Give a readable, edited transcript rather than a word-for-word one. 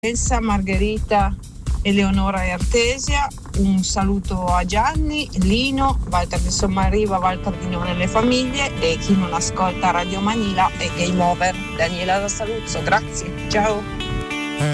Elsa, Margherita, Eleonora e Artesia. Un saluto a Gianni, Lino, Walter di Sommariva, Walter di Non e le famiglie, e chi non ascolta Radio Manila e Game Over. Daniela da Saluzzo, grazie, ciao.